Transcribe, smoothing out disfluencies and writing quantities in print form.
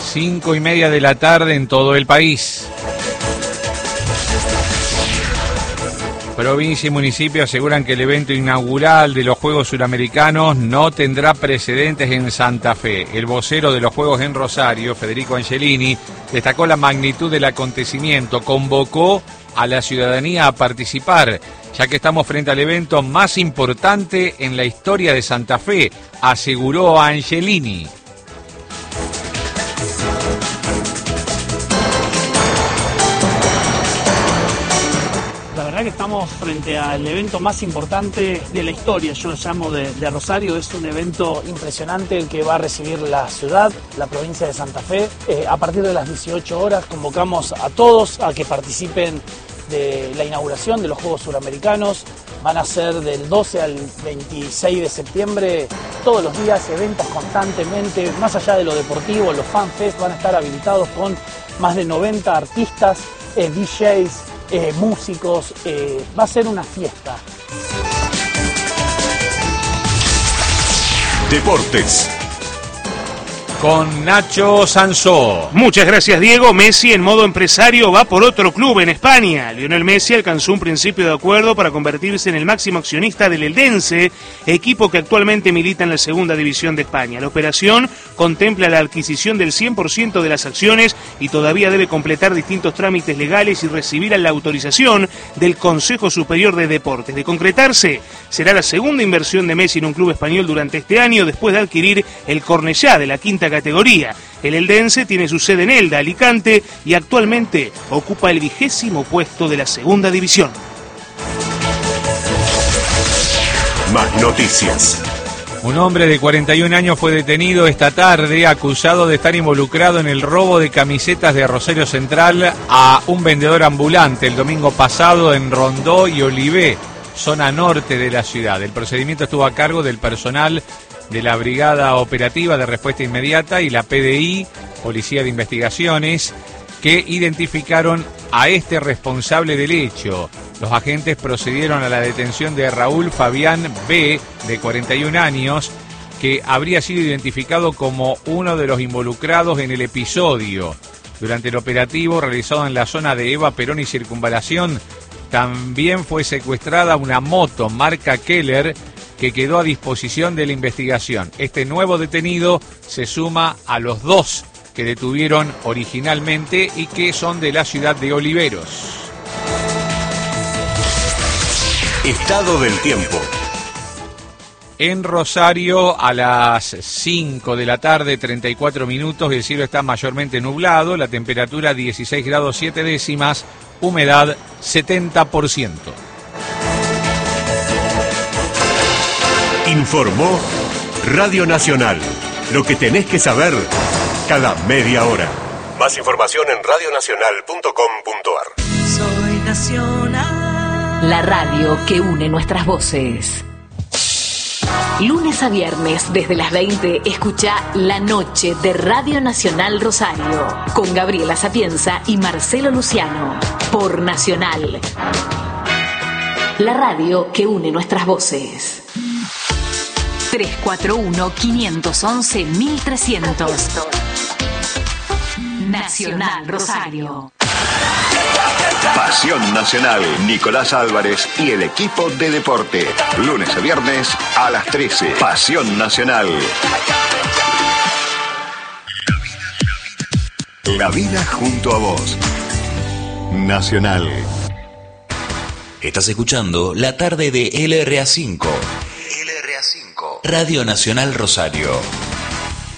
5:30 de la tarde en todo el país. Provincia y municipio aseguran que el evento inaugural de los Juegos Suramericanos no tendrá precedentes en Santa Fe. El vocero de los Juegos en Rosario, Federico Angelini, destacó la magnitud del acontecimiento, convocó a la ciudadanía a participar, ya que estamos frente al evento más importante en la historia de Santa Fe, aseguró Angelini. La verdad que estamos frente al evento más importante de la historia, yo lo llamo de Rosario. Es un evento impresionante el que va a recibir la ciudad, la provincia de Santa Fe. A partir de las 18 horas convocamos a todos a que participen de la inauguración de los Juegos Suramericanos. Van a ser del 12 al 26 de septiembre, todos los días, eventos constantemente, más allá de lo deportivo, los FanFest van a estar habilitados con más de 90 artistas, DJs, músicos, va a ser una fiesta. Deportes. Con Nacho Sansó. Muchas gracias, Diego. Messi, en modo empresario, va por otro club en España. Lionel Messi alcanzó un principio de acuerdo para convertirse en el máximo accionista del Eldense, equipo que actualmente milita en la segunda división de España. La operación contempla la adquisición del 100% de las acciones y todavía debe completar distintos trámites legales y recibir la autorización del Consejo Superior de Deportes. De concretarse, será la segunda inversión de Messi en un club español durante este año, después de adquirir el Cornellá de la quinta categoría. El Eldense tiene su sede en Elda, Alicante, y actualmente ocupa el 20º puesto de la segunda división. Más noticias. Un hombre de 41 años fue detenido esta tarde acusado de estar involucrado en el robo de camisetas de Rosario Central a un vendedor ambulante el domingo pasado en Rondó y Olivé, zona norte de la ciudad. El procedimiento estuvo a cargo del personal de la Brigada Operativa de Respuesta Inmediata y la PDI, Policía de Investigaciones, que identificaron a este responsable del hecho. Los agentes procedieron a la detención de Raúl Fabián B., de 41 años, que habría sido identificado como uno de los involucrados en el episodio. Durante el operativo realizado en la zona de Eva Perón y Circunvalación, también fue secuestrada una moto marca Keller que quedó a disposición de la investigación. Este nuevo detenido se suma a los dos que detuvieron originalmente y que son de la ciudad de Oliveros. Estado del tiempo. En Rosario, a las 5 de la tarde, 34 minutos, el cielo está mayormente nublado, la temperatura 16 grados 7 décimas, humedad 70%. Informó Radio Nacional. Lo que tenés que saber cada media hora. Más información en radionacional.com.ar. Soy Nacional. La radio que une nuestras voces. Lunes a viernes, desde las 20, escucha La Noche de Radio Nacional Rosario, con Gabriela Sapienza y Marcelo Luciano, por Nacional. La radio que une nuestras voces. 341-511-1300. Nacional Rosario. Pasión Nacional, Nicolás Álvarez y el equipo de deporte. Lunes a viernes a las 13. Pasión Nacional. La vida junto a vos. Nacional. Estás escuchando la tarde de LRA5. Radio Nacional Rosario.